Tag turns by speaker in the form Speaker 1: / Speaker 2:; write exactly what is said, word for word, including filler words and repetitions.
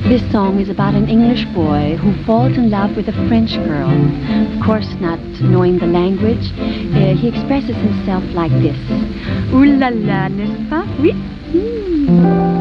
Speaker 1: This song is about an English boy who falls in love with a French girl. Of course, not knowing the language, uh, he expresses himself like this. Ooh la la, n'est-ce pas? Oui. Mm.